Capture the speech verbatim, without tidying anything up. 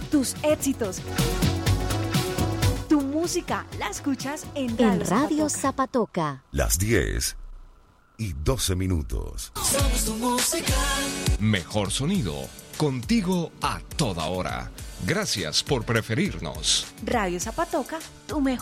tus éxitos. Tu música la escuchas en Radio, en Radio Zapatoca. Zapatoca. Las diez y doce minutos. Somos tu música. Mejor sonido, contigo a toda hora. Gracias por preferirnos. Radio Zapatoca, tu mejor